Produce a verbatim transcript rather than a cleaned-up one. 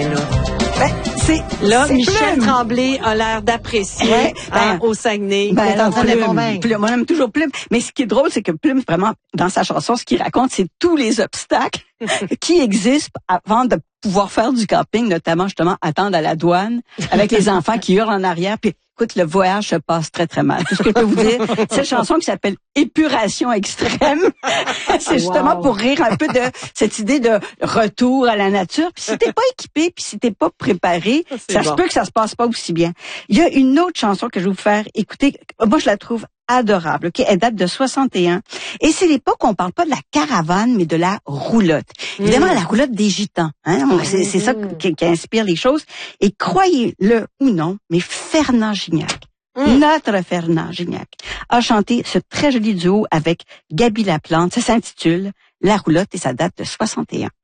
Ben, c'est Là, c'est Michel Plume. Tremblay a l'air d'apprécier Ouais, hein, ben, au Saguenay. Ben, Il est en train de Plume, convaincre. Plume, on aime toujours Plume. Mais ce qui est drôle, c'est que Plume, vraiment, dans sa chanson, ce qu'il raconte, c'est tous les obstacles qui existent avant de pouvoir faire du camping, notamment, justement, attendre à la douane avec les enfants qui hurlent en arrière. Puis, écoute, le voyage se passe très, très mal. Tout ce que je peux vous dire, cette chanson qui s'appelle Épuration extrême, c'est justement Wow. pour rire un peu de cette idée de retour à la nature. Puis si t'es pas équipé, puis si t'es pas préparé, C'est ça bon. se peut que ça se passe pas aussi bien. Il y a une autre chanson que je vais vous faire écouter. Moi, je la trouve adorable. Ok, elle date de soixante et un. Et c'est l'époque où on parle pas de la caravane, mais de la roulotte. Évidemment, Mm. la roulotte des Gitans. Hein? On- C'est, c'est ça qui, qui inspire les choses. Et croyez-le ou non, mais Fernand Gignac, Mm. notre Fernand Gignac, a chanté ce très joli duo avec Gaby Laplante. Ça s'intitule La roulotte et ça date de soixante et un.